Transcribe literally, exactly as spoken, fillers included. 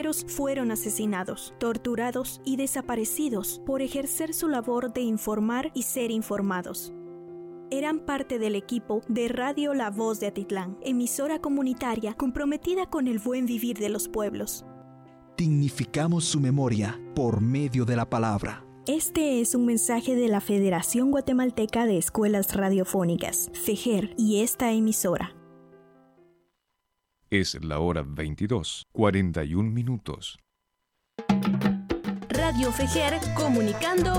compañeros fueron asesinados, torturados y desaparecidos por ejercer su labor de informar y ser informados. Eran parte del equipo de Radio La Voz de Atitlán, emisora comunitaria comprometida con el buen vivir de los pueblos. Dignificamos su memoria por medio de la palabra. Este es un mensaje de la Federación Guatemalteca de Escuelas Radiofónicas, FEGER, y esta emisora. Es la hora veintidós, cuarenta y un minutos. Radio FEGER, comunicando